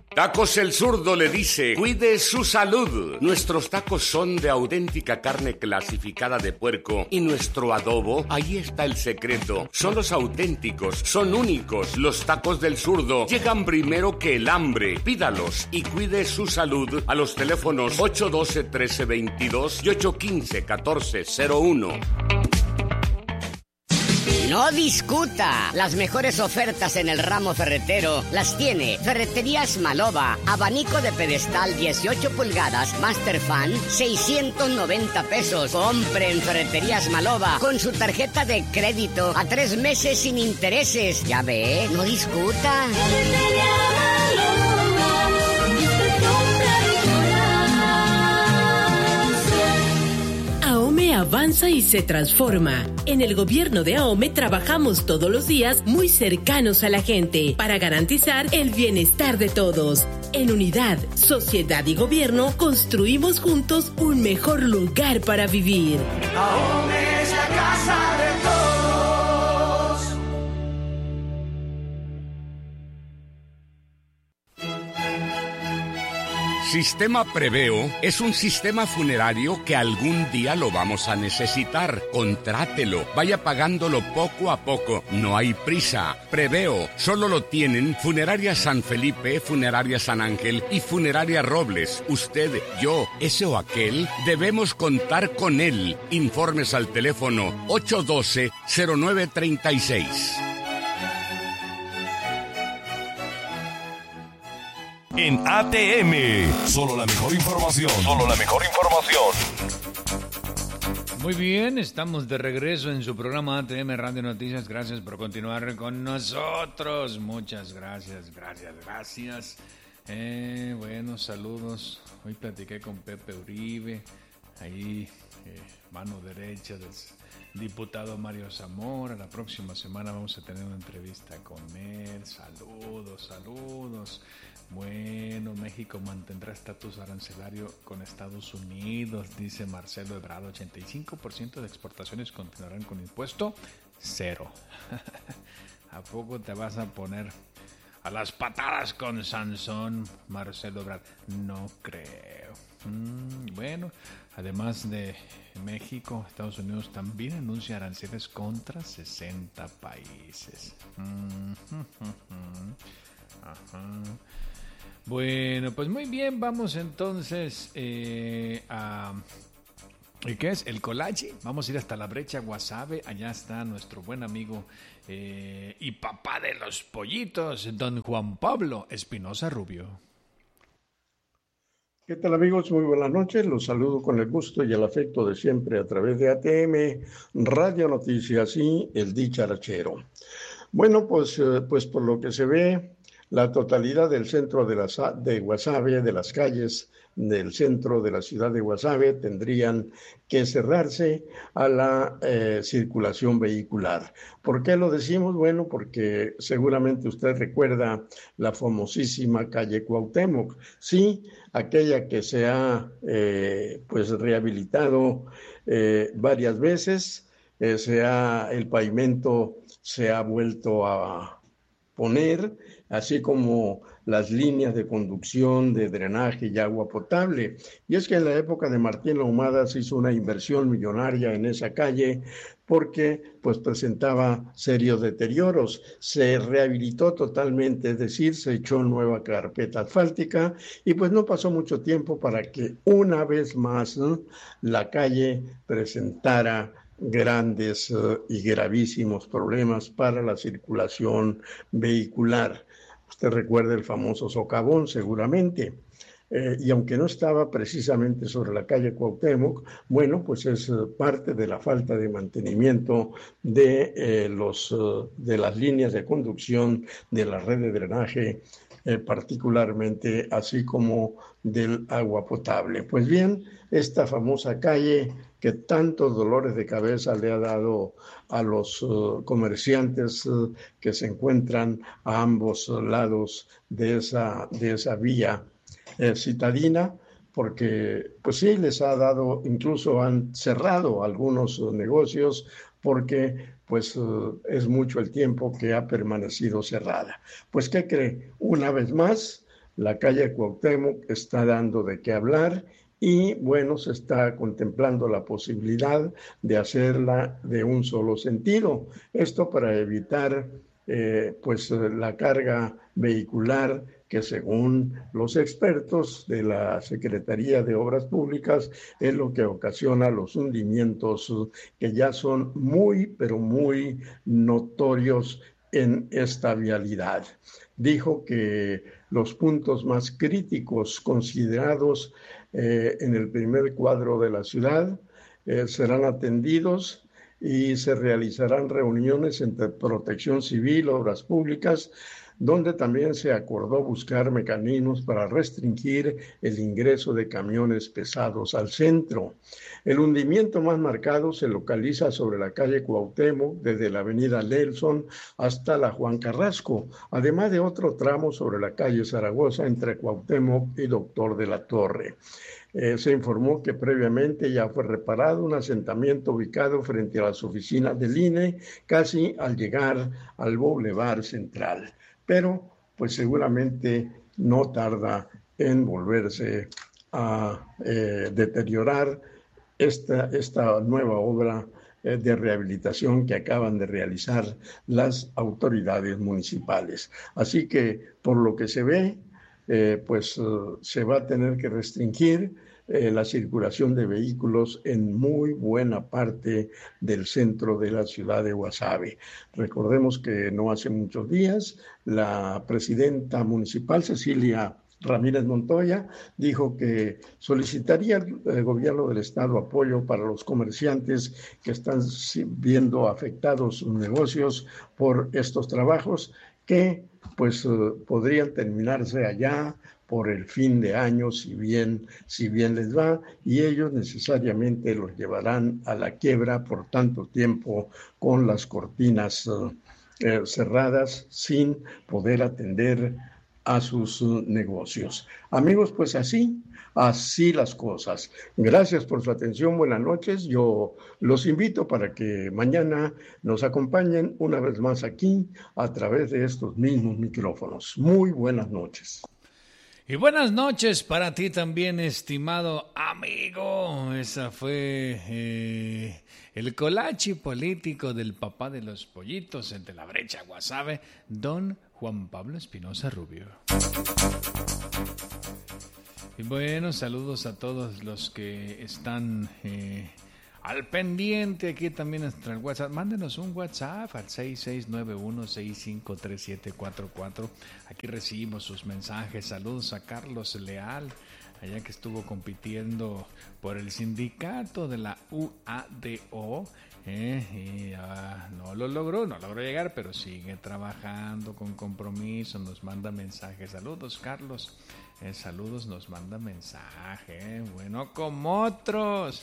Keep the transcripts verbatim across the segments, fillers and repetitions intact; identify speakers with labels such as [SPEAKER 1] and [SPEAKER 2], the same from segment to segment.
[SPEAKER 1] Tacos El Zurdo le dice, cuide su salud. Nuestros tacos son de auténtica carne clasificada de puerco y nuestro adobo, ahí está el secreto. Son los auténticos, son únicos. Los tacos del Zurdo llegan primero que el hambre. Pídalos y cuide su salud a los teléfonos ocho uno dos, uno tres dos dos y ocho uno cinco, uno cuatro cero uno.
[SPEAKER 2] No discuta. Las mejores ofertas en el ramo ferretero las tiene Ferreterías Malova. Abanico de pedestal dieciocho pulgadas, Masterfan, seiscientos noventa pesos. Compre en Ferreterías Malova con su tarjeta de crédito a tres meses sin intereses. Ya ve, no discuta.
[SPEAKER 3] AOME avanza y se transforma. En el gobierno de AOME trabajamos todos los días muy cercanos a la gente para garantizar el bienestar de todos. En unidad, sociedad y gobierno construimos juntos un mejor lugar para vivir.
[SPEAKER 4] AOME es la casa de todos.
[SPEAKER 1] Sistema Preveo es un sistema funerario que algún día lo vamos a necesitar. Contrátelo, vaya pagándolo poco a poco, no hay prisa. Preveo solo lo tienen Funeraria San Felipe, Funeraria San Ángel y Funeraria Robles. Usted, yo, ese o aquel, debemos contar con él. Informes al teléfono ocho uno dos, cero nueve tres seis.
[SPEAKER 5] En A T M, solo la mejor información. Solo la mejor información.
[SPEAKER 6] Muy bien, estamos de regreso en su programa A T M Radio Noticias. Gracias por continuar con nosotros. Muchas gracias, gracias, gracias. Eh, bueno, saludos. Hoy platiqué con Pepe Uribe, ahí, eh, mano derecha del diputado Mario Zamora. La próxima semana vamos a tener una entrevista con él. Saludos, saludos. Bueno, México mantendrá estatus arancelario con Estados Unidos, dice Marcelo Ebrard. ochenta y cinco por ciento de exportaciones continuarán con impuesto cero. ¿A poco te vas a poner a las patadas con Sansón, Marcelo Ebrard? No creo. Mm, bueno, además de México, Estados Unidos también anuncia aranceles contra sesenta países. Mm, mm, mm, ajá. Bueno, pues muy bien, vamos entonces eh, a... ¿Qué es? El Colache. Vamos a ir hasta la brecha Guasave. Allá está nuestro buen amigo eh, y papá de los pollitos, don Juan Pablo Espinosa Rubio.
[SPEAKER 7] ¿Qué tal, amigos? Muy buenas noches. Los saludo con el gusto y el afecto de siempre a través de A T M, Radio Noticias y El Dicharachero. Bueno, pues, eh, pues por lo que se ve, la totalidad del centro de, la, de Guasave, de las calles del centro de la ciudad de Guasave, tendrían que cerrarse a la eh, circulación vehicular. ¿Por qué lo decimos? Bueno, porque seguramente usted recuerda la famosísima calle Cuauhtémoc. Sí, aquella que se ha eh, pues rehabilitado eh, varias veces, eh, se ha, el pavimento se ha vuelto a poner, así como las líneas de conducción, de drenaje y agua potable. Y es que en la época de Martín Ahumada se hizo una inversión millonaria en esa calle porque pues presentaba serios deterioros. Se rehabilitó totalmente, es decir, se echó nueva carpeta asfáltica y pues no pasó mucho tiempo para que una vez más, ¿no?, la calle presentara grandes uh, y gravísimos problemas para la circulación vehicular. Usted recuerda el famoso socavón, seguramente. Eh, y aunque no estaba precisamente sobre la calle Cuauhtémoc, bueno, pues es uh, parte de la falta de mantenimiento de, eh, los, uh, de las líneas de conducción, de la red de drenaje, eh, particularmente, así como del agua potable. Pues bien, esta famosa calle que tantos dolores de cabeza le ha dado a los uh, comerciantes uh, que se encuentran a ambos lados de esa, de esa vía eh, citadina, porque pues sí les ha dado, incluso han cerrado algunos uh, negocios porque pues uh, es mucho el tiempo que ha permanecido cerrada. Pues ¿qué cree? Una vez más, La calle Cuauhtémoc está dando de qué hablar y, bueno, se está contemplando la posibilidad de hacerla de un solo sentido. Esto para evitar eh, pues la carga vehicular que, según los expertos de la Secretaría de Obras Públicas, es lo que ocasiona los hundimientos que ya son muy, pero muy notorios en esta vialidad. Dijo que los puntos más críticos considerados eh, en el primer cuadro de la ciudad eh, serán atendidos y se realizarán reuniones entre Protección Civil, Obras Públicas, donde también se acordó buscar mecanismos para restringir el ingreso de camiones pesados al centro. El hundimiento más marcado se localiza sobre la calle Cuauhtémoc, desde la avenida Nelson hasta la Juan Carrasco, además de otro tramo sobre la calle Zaragoza entre Cuauhtémoc y Doctor de la Torre. Eh, se informó que previamente ya fue reparado un asentamiento ubicado frente a las oficinas del I N E, casi al llegar al Boulevard Central. Pero pues seguramente no tarda en volverse a eh, deteriorar esta, esta nueva obra eh, de rehabilitación que acaban de realizar las autoridades municipales. Así que, por lo que se ve, eh, pues uh, se va a tener que restringir eh, la circulación de vehículos en muy buena parte del centro de la ciudad de Guasave. Recordemos que no hace muchos días la presidenta municipal, Cecilia Ramírez Montoya, dijo que solicitaría al gobierno del estado apoyo para los comerciantes que están viendo afectados sus negocios por estos trabajos que pues uh, podrían terminarse allá por el fin de año, si bien, si bien les va, y ellos necesariamente los llevarán a la quiebra por tanto tiempo con las cortinas uh, eh, cerradas sin poder atender a sus uh, negocios. Amigos, pues así, así las cosas. Gracias por su atención, buenas noches. Yo los invito para que mañana nos acompañen una vez más aquí a través de estos mismos micrófonos. Muy buenas noches.
[SPEAKER 6] Y buenas noches para ti también, estimado amigo. Esa fue eh, el colachi político del papá de los pollitos, el de la brecha Guasave, don Juan Pablo Espinosa Rubio. Y bueno, saludos a todos los que están eh, al pendiente aquí también nuestro WhatsApp. Mándenos un WhatsApp al seis seis nueve uno seis cinco tres siete cuatro cuatro. Aquí recibimos sus mensajes. Saludos a Carlos Leal, allá que estuvo compitiendo por el sindicato de la U A D O. Eh, y uh, no lo logró, no logró llegar, pero sigue trabajando con compromiso. Nos manda mensajes. Saludos, Carlos. Eh, saludos, nos manda mensaje. Eh. Bueno, como otros.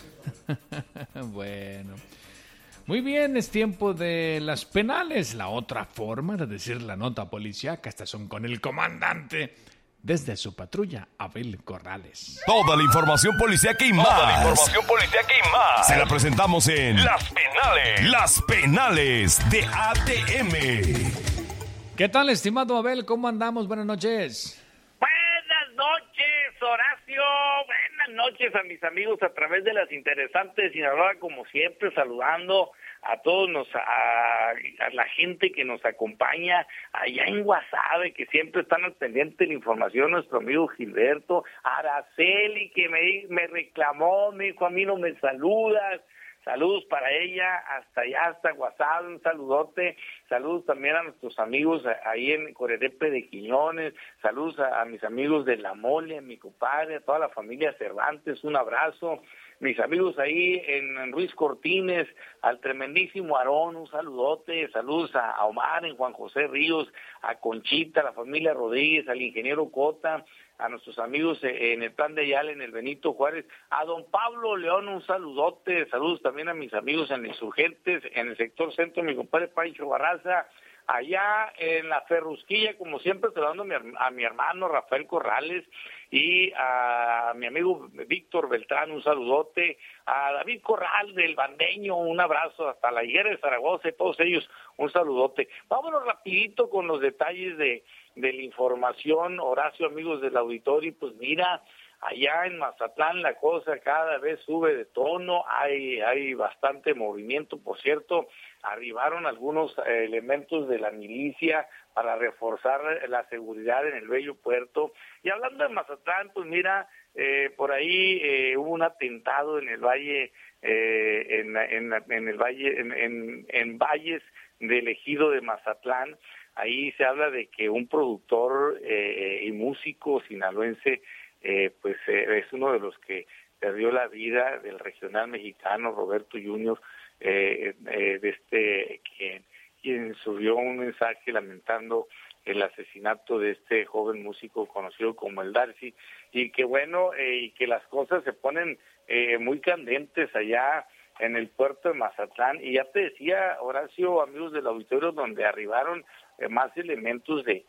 [SPEAKER 6] Bueno. Muy bien, es tiempo de las penales. La otra forma de decir la nota policíaca. Estas son con el comandante desde su patrulla, Abel Corrales.
[SPEAKER 5] Toda la información policíaca y más. Toda la información policíaca y más. Se la presentamos en Las Penales. Las Penales de A T M.
[SPEAKER 6] ¿Qué tal, estimado Abel? ¿Cómo andamos? Buenas noches.
[SPEAKER 8] Buenas noches, Horacio. Buenas noches a mis amigos a través de las interesantes Sinaloa, como siempre, saludando a todos nos, a, a la gente que nos acompaña allá en Guasave, que siempre están al pendiente de la información, nuestro amigo Gilberto, Araceli, que me, me reclamó, me dijo, a mí no me saludas. Saludos para ella, hasta allá, hasta Guasave, un saludote. Saludos también a nuestros amigos ahí en Corerepe de Quiñones. Saludos a, a mis amigos de La Mole, a mi compadre, a toda la familia Cervantes, un abrazo. Mis amigos ahí en, en Ruiz Cortines, al tremendísimo Aarón, un saludote. Saludos a, a Omar, en Juan José Ríos, a Conchita, a la familia Rodríguez, al ingeniero Cota, a nuestros amigos en el Plan de Ayala, en el Benito Juárez, a don Pablo León, un saludote. Saludos también a mis amigos en Insurgentes, en el sector centro, mi compadre Pancho Barraza, allá en la Ferrusquilla, como siempre, saludando a mi, a mi hermano Rafael Corrales y a mi amigo Víctor Beltrán, un saludote, a David Corral del Bandeño, un abrazo, hasta la Higuera de Zaragoza, y todos ellos, un saludote. Vámonos rapidito con los detalles de de la información, Horacio, amigos del auditorio, pues mira, allá en Mazatlán la cosa cada vez sube de tono, hay hay bastante movimiento, por cierto, arribaron algunos eh, elementos de la milicia para reforzar la seguridad en el bello puerto. Y hablando de Mazatlán, pues mira, eh, por ahí eh, hubo un atentado en el valle, eh, en, en, en el valle, en, en, en valles del ejido de Mazatlán. Ahí se habla de que un productor eh, y músico sinaloense Eh, pues eh, es uno de los que perdió la vida, del regional mexicano Roberto Junior, eh, eh, de este quien, quien subió un mensaje lamentando el asesinato de este joven músico conocido como el Darcy, y que bueno, eh, y que las cosas se ponen eh, muy candentes allá en el puerto de Mazatlán. Y ya te decía, Horacio, amigos del auditorio, donde arribaron eh, más elementos de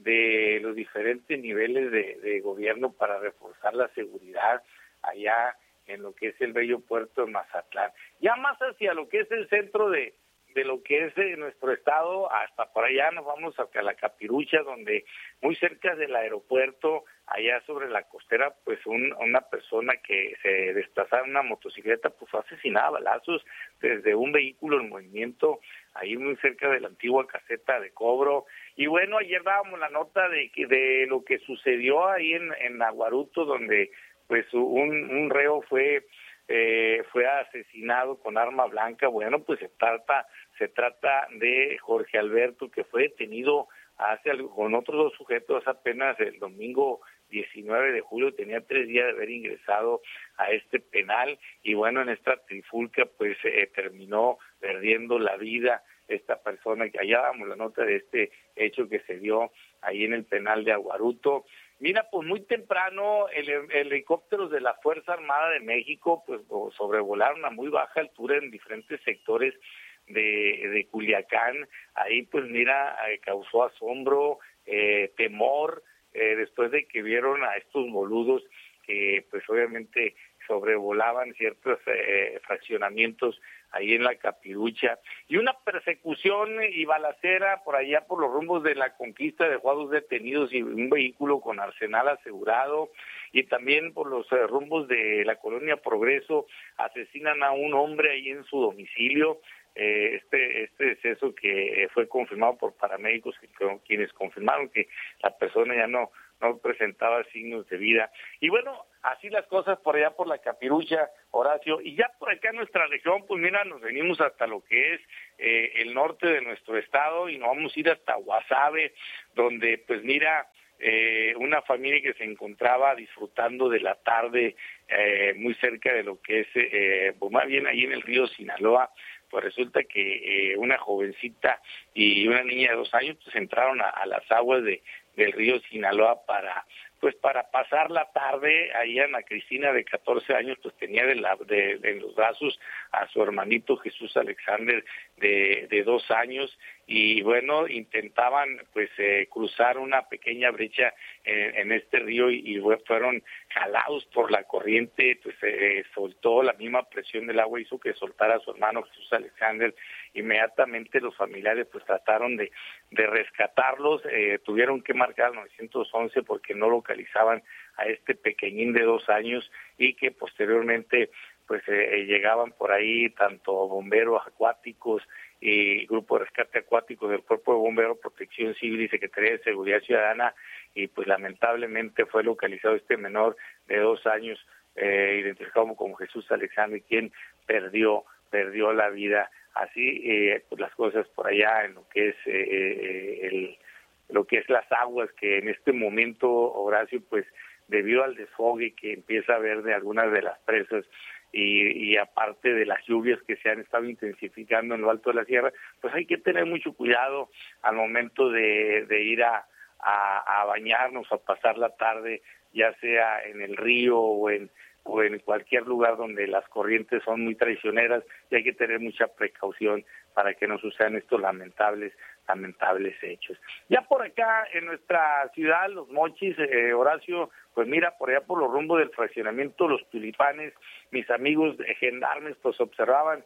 [SPEAKER 8] de los diferentes niveles de, de gobierno para reforzar la seguridad allá en lo que es el bello puerto de Mazatlán. Ya más hacia lo que es el centro de, de lo que es de nuestro estado, hasta por allá nos vamos hacia la Capirucha, donde muy cerca del aeropuerto, allá sobre la costera, pues un, una persona que se desplazaba en una motocicleta, pues fue asesinada a balazos desde un vehículo en movimiento, ahí muy cerca de la antigua caseta de cobro. Y bueno, ayer dábamos la nota de que de lo que sucedió ahí en, en Aguaruto, donde pues un, un reo fue eh, fue asesinado con arma blanca. Bueno, pues se trata se trata de Jorge Alberto, que fue detenido hace algo, con otros dos sujetos apenas el domingo diecinueve de julio, tenía tres días de haber ingresado a este penal, y bueno, en esta trifulca pues eh, terminó perdiendo la vida esta persona, que allá damos la nota de este hecho que se dio ahí en el penal de Aguaruto. Mira, pues muy temprano el, el helicópteros de la Fuerza Armada de México pues sobrevolaron a muy baja altura en diferentes sectores de, de Culiacán. Ahí pues mira, eh, causó asombro, eh, temor, eh, después de que vieron a estos boludos que pues obviamente sobrevolaban ciertos eh, fraccionamientos ahí en la Capirucha, y una persecución y balacera por allá por los rumbos de la Conquista, dejó a dos detenidos y un vehículo con arsenal asegurado, y también por los eh, rumbos de la colonia Progreso asesinan a un hombre ahí en su domicilio. Eh, este este deceso que eh, fue confirmado por paramédicos, que, quienes confirmaron que la persona ya no no presentaba signos de vida. Y bueno, así las cosas por allá por la Capirucha, Horacio. Y ya por acá en nuestra región, pues mira, nos venimos hasta lo que es eh, el norte de nuestro estado, y nos vamos a ir hasta Guasave, donde pues mira, eh, una familia que se encontraba disfrutando de la tarde eh, muy cerca de lo que es, eh, pues más bien ahí en el río Sinaloa, pues resulta que eh, una jovencita y una niña de dos años pues entraron a, a las aguas de del río Sinaloa para pues para pasar la tarde. Ahí Ana Cristina, de catorce años, pues tenía de la, de, de en los brazos a su hermanito Jesús Alexander de, de dos años, y bueno, intentaban pues eh, cruzar una pequeña brecha en, en este río, y, y fueron jalados por la corriente, pues eh, soltó la misma presión del agua, hizo que soltara a su hermano Jesús Alexander. Inmediatamente los familiares pues trataron de, de rescatarlos, eh, tuvieron que marcar al nueve once porque no localizaban a este pequeñín de dos años, y que posteriormente pues eh, llegaban por ahí tanto bomberos acuáticos y grupo de rescate acuático del Cuerpo de Bomberos, Protección Civil y Secretaría de Seguridad Ciudadana, y pues lamentablemente fue localizado este menor de dos años, eh, identificado como Jesús Alexander, quien perdió perdió la vida. Así eh, pues las cosas por allá en lo que es eh, el lo que es las aguas, que en este momento, Horacio, pues debido al desfogue que empieza a haber de algunas de las presas, y, y aparte de las lluvias que se han estado intensificando en lo alto de la sierra, pues hay que tener mucho cuidado al momento de, de ir a, a, a bañarnos, a pasar la tarde, ya sea en el río o en o en cualquier lugar donde las corrientes son muy traicioneras, y hay que tener mucha precaución para que no sucedan estos lamentables lamentables hechos. Ya por acá en nuestra ciudad, Los Mochis, eh, Horacio, pues mira, por allá por los rumbos del fraccionamiento Los Tulipanes, mis amigos de gendarmes pues observaban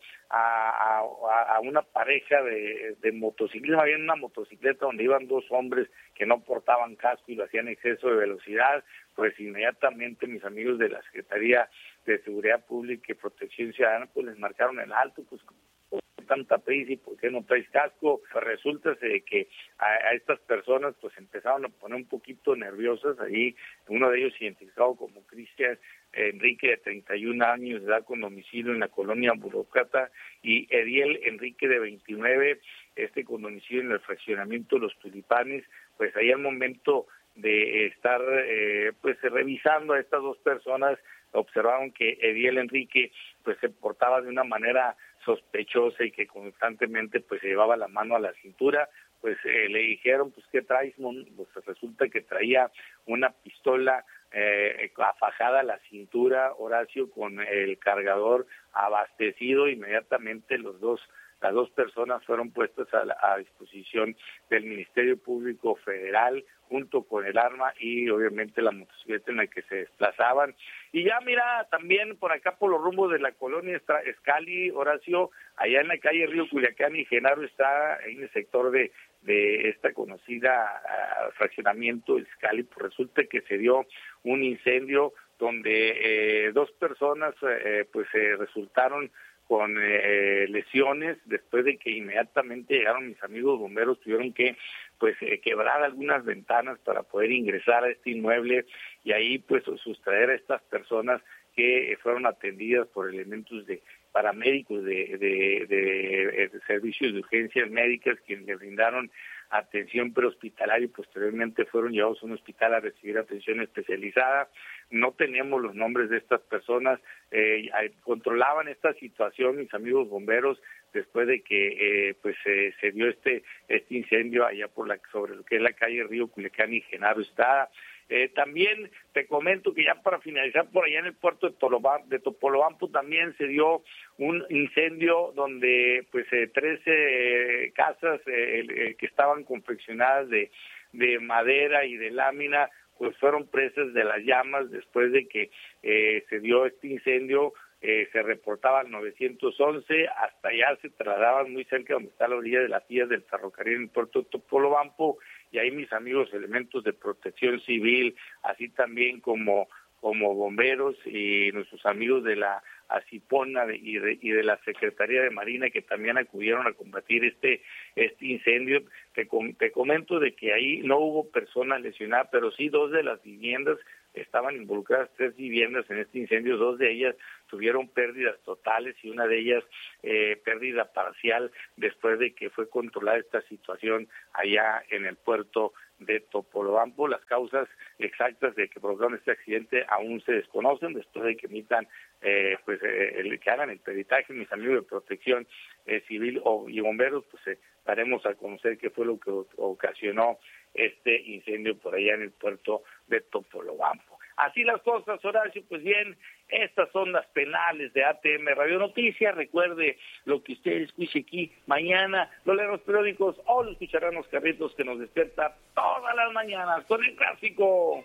[SPEAKER 8] a, a, a una pareja de, de motociclistas, había una motocicleta donde iban dos hombres que no portaban casco y lo hacían exceso de velocidad. Pues inmediatamente mis amigos de la Secretaría de Seguridad Pública y Protección Ciudadana pues les marcaron el alto, pues tanta prisa y por qué no traes casco. Pues resulta de que a, a estas personas pues empezaron a poner un poquito nerviosas. Ahí uno de ellos identificado como Cristian Enrique, de treinta y un años de edad, con domicilio en la colonia Burócrata, y Ediel Enrique, de veintinueve, este con domicilio en el fraccionamiento Los Tulipanes. Pues ahí al momento de estar eh, pues revisando a estas dos personas, observaron que Ediel Enrique pues se portaba de una manera sospechosa y que constantemente pues se llevaba la mano a la cintura. Pues eh, le dijeron, pues ¿qué traes? Pues resulta que traía una pistola eh, afajada a la cintura, Horacio, con el cargador abastecido. Inmediatamente los dos Las dos personas fueron puestas a, la, a disposición del Ministerio Público Federal, junto con el arma y obviamente la motocicleta en la que se desplazaban. Y ya mira, también por acá por los rumbos de la colonia Escali, Horacio, allá en la calle Río Culiacán y Genaro, está en el sector de, de esta conocida uh, fraccionamiento Escali, pues resulta que se dio un incendio donde eh, dos personas eh, pues eh, resultaron con eh, lesiones, después de que inmediatamente llegaron mis amigos bomberos, tuvieron que pues eh, quebrar algunas ventanas para poder ingresar a este inmueble y ahí pues sustraer a estas personas que eh, fueron atendidas por elementos de paramédicos de, de, de, de servicios de urgencias médicas, quienes le brindaron atención prehospitalaria y posteriormente fueron llevados a un hospital a recibir atención especializada. No tenemos los nombres de estas personas, eh, controlaban esta situación mis amigos bomberos después de que eh, pues eh, se dio este este incendio allá por la sobre lo que es la calle Río Culiacán y Genaro Estrada. Eh, también te comento que ya para finalizar, por allá en el puerto de, Tolobam, de Topolobampo también se dio un incendio donde pues eh, trece eh, casas eh, eh, que estaban confeccionadas de, de madera y de lámina pues fueron presas de las llamas después de que eh, se dio este incendio. Eh, se reportaban nueve once, hasta allá se trasladaban muy cerca donde está la orilla de las vías del ferrocarril en el puerto de Topolobampo, y ahí mis amigos elementos de protección civil, así también como, como bomberos y nuestros amigos de la Acipona de, y, de, y de la Secretaría de Marina, que también acudieron a combatir este este incendio. Te, te comento de que ahí no hubo personas lesionadas, pero sí dos de las viviendas estaban involucradas, tres viviendas en este incendio, dos de ellas tuvieron pérdidas totales y una de ellas eh, pérdida parcial después de que fue controlada esta situación allá en el puerto de Topolobampo. Las causas exactas de que provocaron este accidente aún se desconocen, después de que emitan eh, pues eh, el, que hagan el peritaje mis amigos de protección eh, civil o, y bomberos, pues eh, daremos a conocer qué fue lo que ocasionó este incendio por allá en el puerto de Topolobampo. Así las cosas, Horacio. Pues bien, estas son las penales de A T M Radio Noticias. Recuerde lo que usted escuche aquí mañana, lo leen los periódicos o lo escucharán los carritos que nos despierta todas las mañanas con el clásico.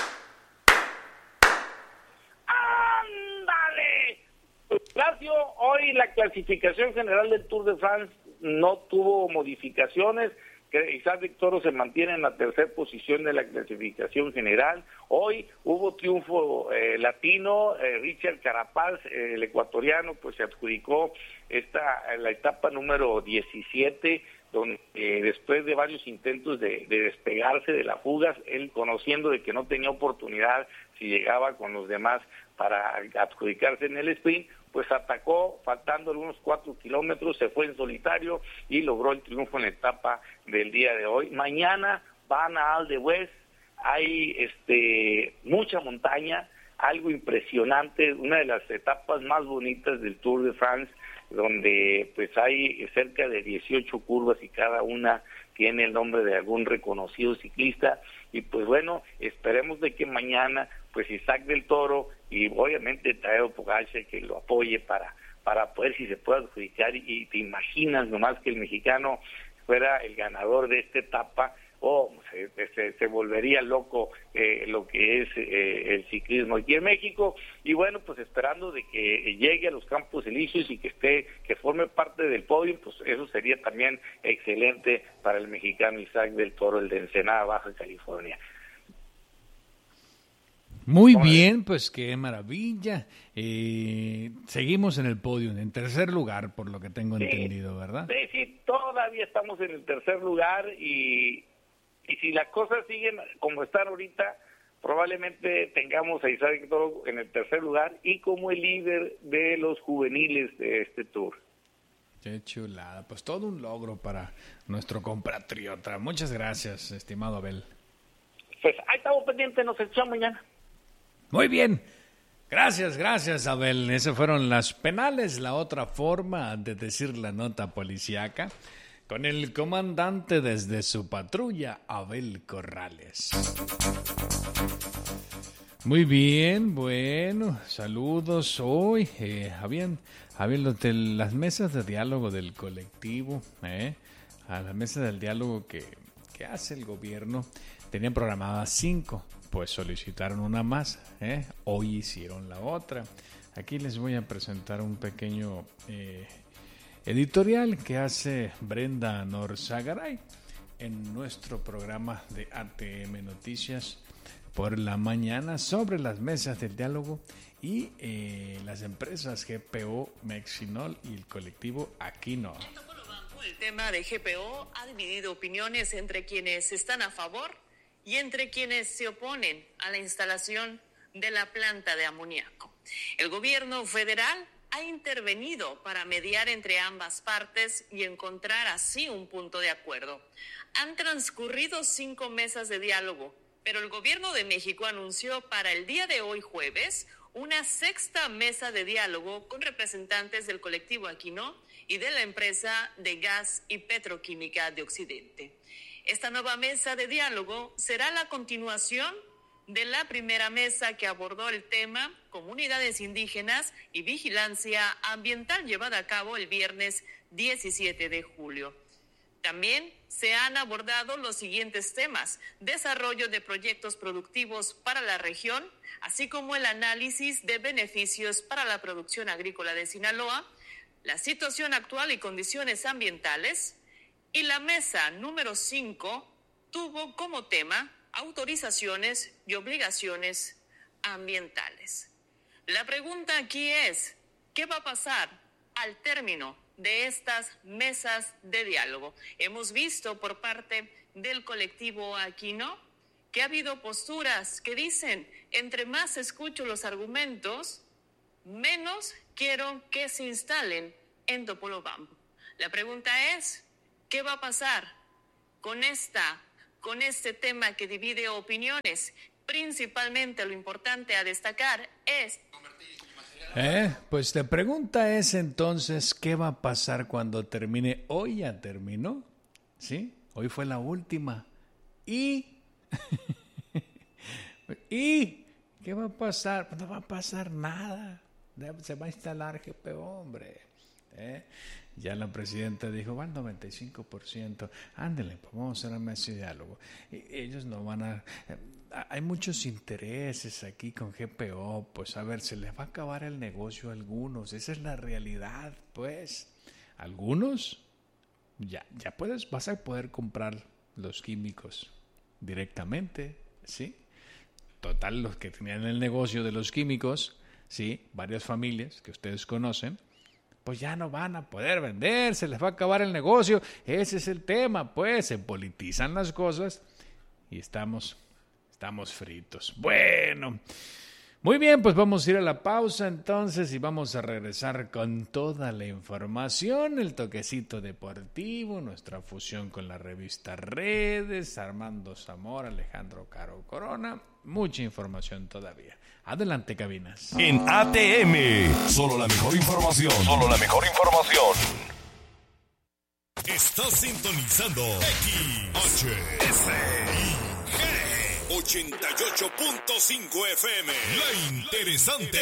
[SPEAKER 8] ¡Ándale! Horacio, hoy la clasificación general del Tour de France no tuvo modificaciones. Isaac de Toro se mantiene en la tercera posición de la clasificación general. Hoy hubo triunfo eh, latino, eh, Richard Carapaz, eh, el ecuatoriano, pues se adjudicó esta la etapa número diecisiete, donde eh, después de varios intentos de, de despegarse de la fuga, él conociendo de que no tenía oportunidad si llegaba con los demás para adjudicarse en el sprint, pues atacó, faltando algunos cuatro kilómetros, se fue en solitario y logró el triunfo en la etapa del día de hoy. Mañana van a Alde West, hay este mucha montaña, algo impresionante, una de las etapas más bonitas del Tour de France, donde pues hay cerca de dieciocho curvas y cada una tiene el nombre de algún reconocido ciclista. Y pues bueno, esperemos de que mañana pues Isaac del Toro y obviamente Tadeo Pogacar que lo apoye para para poder si se puede adjudicar. Y te imaginas nomás que el mexicano fuera el ganador de esta etapa, o se, se, se volvería loco eh, lo que es eh, el ciclismo aquí en México. Y bueno, pues esperando de que llegue a los Campos Elíseos y que esté, que forme parte del podio, pues eso sería también excelente para el mexicano Isaac del Toro, el de Ensenada, Baja California.
[SPEAKER 6] Muy bien, pues qué maravilla. Eh, seguimos en el podio, en tercer lugar, por lo que tengo sí, entendido, ¿verdad?
[SPEAKER 8] Sí, sí, todavía estamos en el tercer lugar y, y si las cosas siguen como están ahorita, probablemente tengamos a Isaac Toro en el tercer lugar y como el líder de los juveniles de este Tour.
[SPEAKER 6] Qué chulada, pues todo un logro para nuestro compatriota. Muchas gracias, estimado Abel.
[SPEAKER 8] Pues ahí estamos pendientes, nos echamos mañana.
[SPEAKER 6] Muy bien, gracias, gracias Abel. Esas fueron las penales, la otra forma de decir la nota policíaca, con el comandante desde su patrulla, Abel Corrales. Muy bien, bueno, saludos. Hoy eh, habían, habían los de las mesas de diálogo del colectivo, eh, a la mesa del diálogo que, que hace el gobierno, tenían programadas cinco. Pues solicitaron una más, ¿eh? Hoy hicieron la otra. Aquí les voy a presentar un pequeño eh, editorial que hace Brenda Norzagaray en nuestro programa de A T M Noticias por la mañana sobre las mesas del diálogo y eh, las empresas G P O, Mexinol y el colectivo Aquino.
[SPEAKER 9] El tema de G P O ha dividido opiniones entre quienes están a favor y entre quienes se oponen a la instalación de la planta de amoníaco. El gobierno federal ha intervenido para mediar entre ambas partes y encontrar así un punto de acuerdo. Han transcurrido cinco mesas de diálogo, pero el gobierno de México anunció para el día de hoy jueves una sexta mesa de diálogo con representantes del colectivo Aquino y de la empresa de gas y petroquímica de Occidente. Esta nueva mesa de diálogo será la continuación de la primera mesa que abordó el tema comunidades indígenas y vigilancia ambiental llevada a cabo el viernes diecisiete de julio. También se han abordado los siguientes temas: desarrollo de proyectos productivos para la región, así como el análisis de beneficios para la producción agrícola de Sinaloa, la situación actual y condiciones ambientales. Y la mesa número cinco tuvo como tema autorizaciones y obligaciones ambientales. La pregunta aquí es, ¿qué va a pasar al término de estas mesas de diálogo? Hemos visto por parte del colectivo Aquino que ha habido posturas que dicen, entre más escucho los argumentos, menos quiero que se instalen en Topolobampo. La pregunta es, ¿qué va a pasar con esta, con este tema que divide opiniones? Principalmente lo importante a destacar es...
[SPEAKER 6] Eh, pues la pregunta es entonces, ¿qué va a pasar cuando termine? Hoy ya terminó, ¿sí? Hoy fue la última. ¿Y? ¿Y? ¿Qué va a pasar? No va a pasar nada. Se va a instalar G P O, hombre. ¿Eh? Ya la presidenta dijo, va al noventa y cinco por ciento, ándale, pues vamos a hacer una mesa de diálogo. Y ellos no van a... Hay muchos intereses aquí con G P O, pues a ver, se les va a acabar el negocio a algunos, esa es la realidad, pues. Algunos, ya, ya puedes, vas a poder comprar los químicos directamente, ¿sí? Total, los que tenían el negocio de los químicos, ¿sí? Varias familias que ustedes conocen, pues ya no van a poder vender, se les va a acabar el negocio. Ese es el tema, pues, se politizan las cosas y estamos, estamos fritos. Bueno, muy bien, pues vamos a ir a la pausa entonces y vamos a regresar con toda la información, el toquecito deportivo, nuestra fusión con la revista Redes, Armando Zamora, Alejandro Caro Corona, mucha información todavía. Adelante, cabinas.
[SPEAKER 5] En A T M, solo la mejor información. Solo la mejor información. Estás sintonizando X H S I G ochenta y ocho punto cinco F M. La interesante.